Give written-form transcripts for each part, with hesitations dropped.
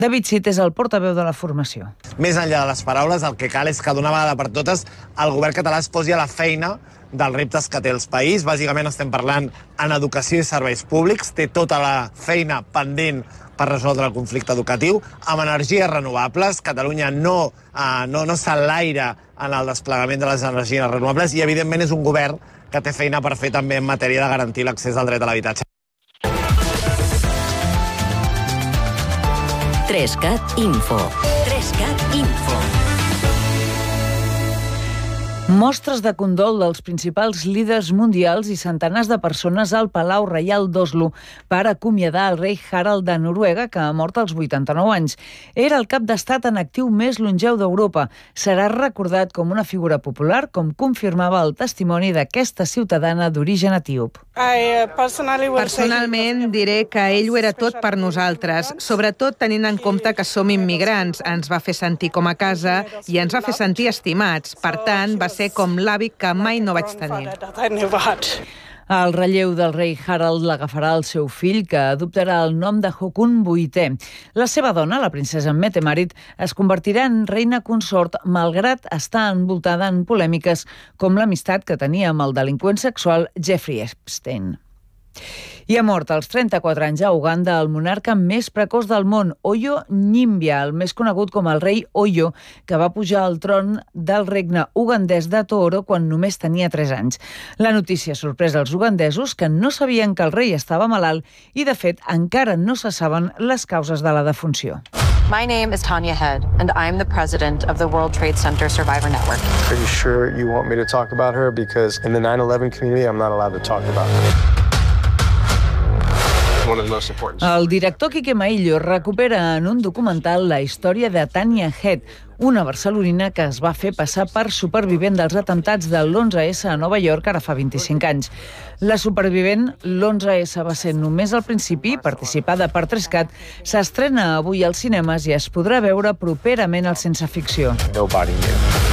David Cid és el portaveu de la formació. Més enllà de les paraules, el que cal és que d'una vegada per totes el govern català es posi a la feina dels reptes que té el país. Bàsicament estem parlant en educació i serveis públics. Té tota la feina pendent per resoldre el conflicte educatiu. Amb energies renovables, Catalunya no s'enlaira en el desplegament de les energies renovables i, evidentment, és un govern que té feina per fer també en matèria de garantir l'accés al dret a l'habitatge. 3CAT Info. 3CAT Info. Mostres de condol dels principals líders mundials i centenars de persones al Palau Reial d'Oslo per acomiadar el rei Harald de Noruega, que ha mort als 89 anys. Era el cap d'estat en actiu més longeu d'Europa. Serà recordat com una figura popular, com confirmava el testimoni d'aquesta ciutadana d'origen etíop. Personalment diré que ell ho era tot per nosaltres, sobretot tenint en compte que som immigrants. Ens va fer sentir com a casa i ens va fer sentir estimats. Per tant, va ser com l'avi que mai no vaig tenir. El relleu del rei Harald l'agafarà el seu fill, que adoptarà el nom de Håkon VIII. La seva dona, la princesa Mette-Marit, es convertirà en reina consort, malgrat estar envoltada en polèmiques com l'amistat que tenia amb el delinqüent sexual Jeffrey Epstein. I ha mort als 34 anys a Uganda el monarca més precoç del món, Oyo Nyimbia, el més conegut com el rei Oyo, que va pujar al tron del regne ugandès de Tooro quan només tenia 3 anys. La notícia ha sorprès els ugandesos, que no sabien que el rei estava malalt i, de fet, encara no se saben les causes de la defunció. My name is Tanya Head, and I'm the president of the World Trade Center Survivor Network. Are you sure you want me to talk about her? Because in the 9/11 community, I'm not allowed to talk about her. El director Quique Maillo recupera en un documental la història de Tanya Head, una barcelonina que es va fer passar per supervivent dels atemptats de l'11S a Nova York ara fa 25 anys. La supervivent, l'11S va ser només al principi, participada per 3CAT, s'estrena avui als cinemes i es podrà veure properament al Sense Ficció. Nobody knew.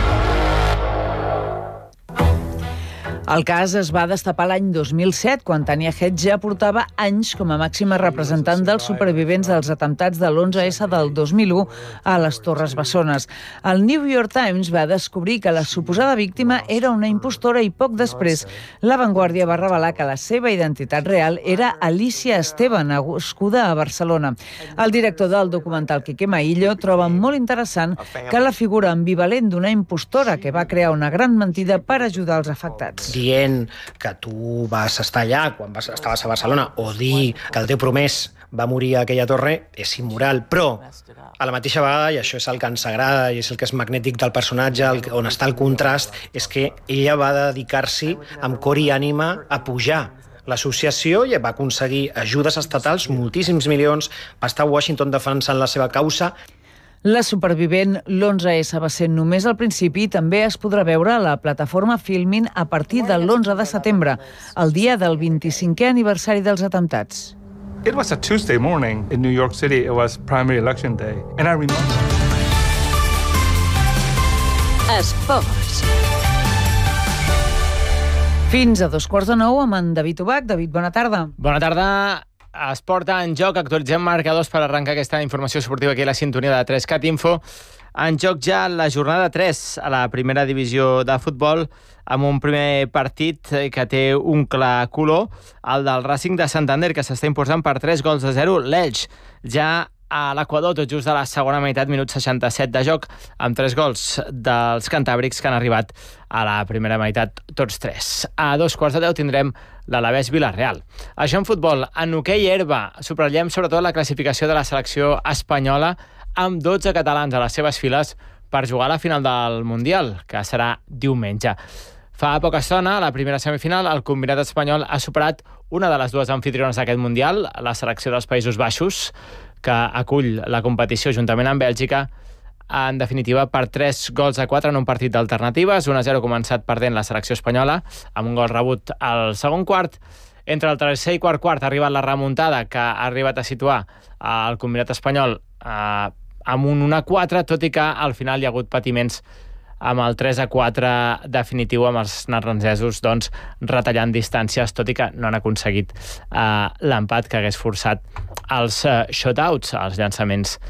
El cas es va destapar l'any 2007, quan Tanya Head ja portava anys com a màxima representant dels supervivents dels atemptats de l'11S del 2001 a les Torres Bessones. El New York Times va descobrir que la suposada víctima era una impostora i poc després La Vanguardia va revelar que la seva identitat real era Alicia Esteban, nascuda a Barcelona. El director del documental Quique Maillo troba molt interessant que la figura ambivalent d'una impostora que va crear una gran mentida per ajudar els afectats. Dient que tu vas estar allà quan estaves a Barcelona o dir que el teu promès va morir a aquella torre és immoral, però a la mateixa vegada, i això és el que ens agrada i és el que és magnètic del personatge, on està el contrast, és que ella va dedicar-s'hi amb cor i ànima a pujar l'associació i va aconseguir ajudes estatals, moltíssims milions, va estar a Washington defensant la seva causa. La supervivent, l'11S, va ser només al principi i també es podrà veure a la plataforma Filmin a partir de l'11 de setembre, el dia del 25è aniversari dels atemptats. It was a Tuesday morning in New York City. It was primary election day. And I remember... Esports. Fins a 9:15 amb en David Ubach. David, bona tarda. Bona tarda. Esport en joc, actualitzem marcadors per arrencar aquesta informació esportiva aquí a la sintonia de 3CAT Info. En joc ja la jornada 3 a la primera divisió de futbol, amb un primer partit que té un clar color, el del Racing de Santander, que s'està imposant per 3-0 l'Elx. Ja a l'Equador, tot just a la segona meitat, minut 67 de joc, amb 3 gols dels cantàbrics que han arribat a la primera meitat, tots 3. A 9:15 tindrem l'Alavés Vila-real. Això en futbol. En hoquei herba, subratllem sobretot la classificació de la selecció espanyola, amb 12 catalans a les seves files per jugar a la final del Mundial, que serà diumenge. Fa poca estona, a la primera semifinal, el combinat espanyol ha superat una de les dues anfitriones d'aquest Mundial, la selecció dels Països Baixos, que acull la competició juntament amb Bèlgica, en definitiva per 3-4 en un partit d'alternatives. 1-0 començat perdent la selecció espanyola, amb un gol rebut al segon quart. Entre el tercer i quart ha arribat la remuntada, que ha arribat a situar el combinat espanyol amb un 1-4, tot i que al final hi ha hagut patiments amb el 3-4 definitiu, amb els neerlandesos doncs, retallant distàncies, tot i que no han aconseguit l'empat que hagués forçat els shutouts, els llançaments